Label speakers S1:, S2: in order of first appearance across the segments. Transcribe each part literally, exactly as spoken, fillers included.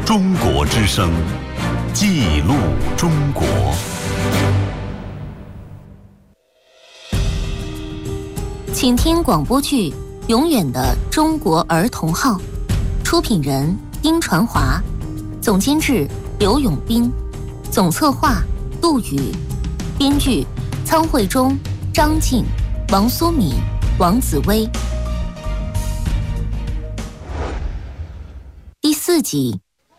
S1: 中国之声，记录中国。
S2: 请听广播剧《永远的中国儿童号》，出品人丁传华，总监制刘永斌，总策划杜宇，编剧仓慧中、张静、王苏敏、王子薇。第四集。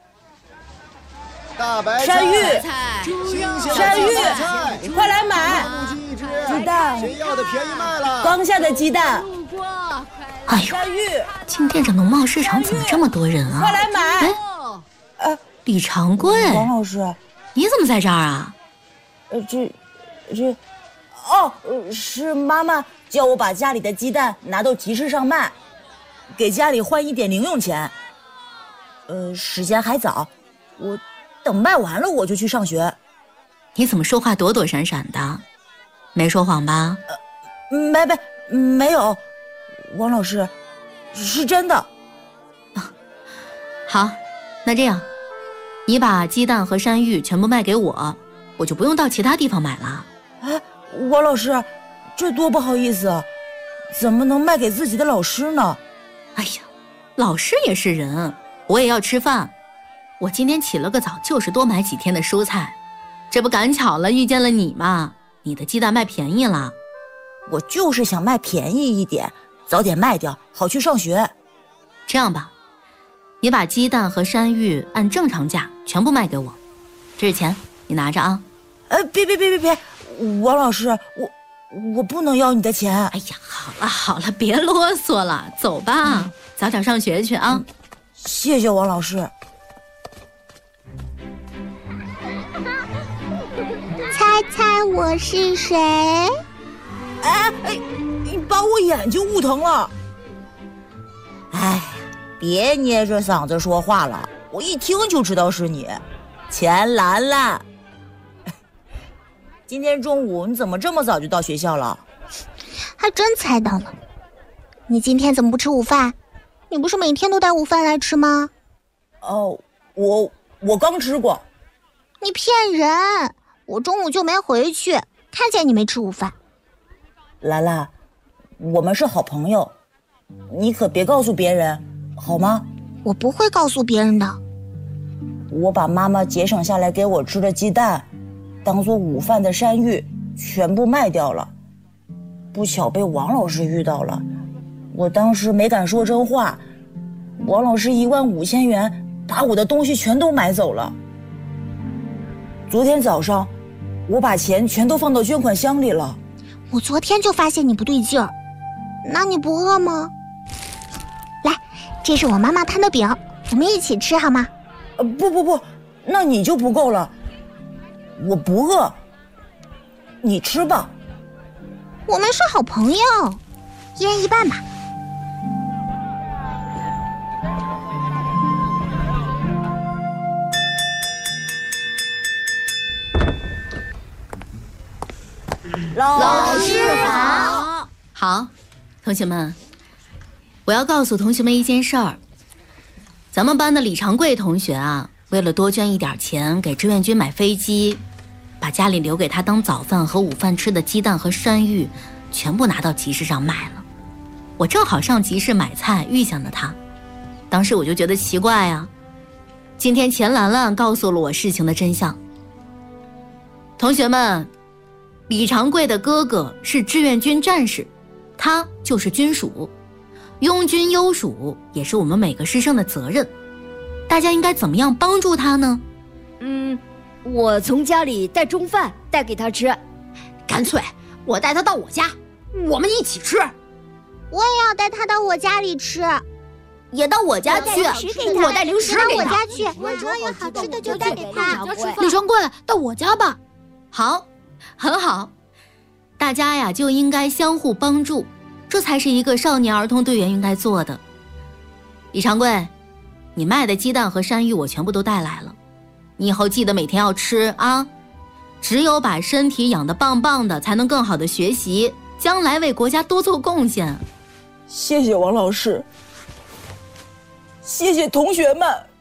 S3: 大白
S4: 山芋，
S3: 山
S4: 芋，快来买！鸡蛋，
S3: 谁要的便宜卖了？
S4: 刚下的鸡蛋。
S2: 哎呦，今天这农贸市场怎么这么多人啊？
S4: 快来买！
S2: 哎，
S4: 呃，
S2: 李长贵，
S4: 王老师，
S2: 你怎么在这儿啊？
S4: 呃，这，这，哦，是妈妈叫我把家里的鸡蛋拿到集市上卖，给家里换一点零用钱。呃，时间还早，我等卖完了我就去上学。
S2: 你怎么说话躲躲闪闪的？没说谎吧？
S4: 呃，没没没有，王老师，是真的。
S2: 啊，好，那这样，你把鸡蛋和山芋全部卖给我，我就不用到其他地方买了。
S4: 哎，王老师，这多不好意思，怎么能卖给自己的老师呢？
S2: 哎呀，老师也是人，我也要吃饭。我今天起了个早，就是多买几天的蔬菜，这不赶巧了遇见了你嘛。你的鸡蛋卖便宜了，
S4: 我就是想卖便宜一点，早点卖掉，好去上学。
S2: 这样吧，你把鸡蛋和山芋按正常价全部卖给我，这是钱，你拿着啊。
S4: 呃，别别别别别，王老师，我我不能要你的钱。
S2: 哎呀，好了好了，别啰嗦了，走吧，嗯、早点上学去啊。
S4: 嗯、谢谢王老师。
S5: 猜猜我是谁？
S4: 哎哎，你把我眼睛捂疼了。哎，别捏着嗓子说话了，我一听就知道是你，钱兰兰。今天中午你怎么这么早就到学校了？
S5: 还真猜到了。你今天怎么不吃午饭？你不是每天都带午饭来吃吗？
S4: 哦，我我刚吃过。
S5: 你骗人！我中午就没回去，看见你没吃午饭。
S4: 兰兰，我们是好朋友，你可别告诉别人，好吗？
S5: 我不会告诉别人的。
S4: 我把妈妈节省下来给我吃的鸡蛋，当做午饭的山芋，全部卖掉了。不巧被王老师遇到了，我当时没敢说真话，王老师一万五千元把我的东西全都买走了。昨天早上，我把钱全都放到捐款箱里了。
S5: 我昨天就发现你不对劲儿，那你不饿吗？来，这是我妈妈摊的饼，我们一起吃好吗？
S4: 呃，不不不，那你就不够了。我不饿，你吃吧。
S5: 我们是好朋友，一人一半吧。
S4: 老
S5: 师好。
S2: 好，同学们，我要告诉同学们一件事儿。咱们班的李长贵同学啊，为了多捐一点钱给志愿军买飞机，把家里留给他当早饭和午饭吃的鸡蛋和山芋全部拿到集市上卖了。我正好上集市买菜，遇见了他。当时我就觉得奇怪啊。今天钱兰兰告诉了我事情的真相。同学们，李长贵的哥哥是志愿军战士，他就是军属。拥军优属也是我们每个师生的责任，大家应该怎么样帮助他呢？
S6: 嗯，我从家里带中饭带给他吃，
S7: 干脆我带他到我家，我们一起吃。
S5: 我也要带他到我家里吃，
S2: 也到我家去。
S7: 我带零食给他。
S5: 到我家去，我有好吃的就带给他。
S7: 李长贵，到我家吧。
S2: 好，很好，大家呀就应该相互帮助，这才是一个少年儿童队员应该做的。李长贵，你卖的鸡蛋和山芋我全部都带来了，你以后记得每天要吃啊！只有把身体养得棒棒的，才能更好的学习，将来为国家多做贡献。
S4: 谢谢王老师，谢谢同学们。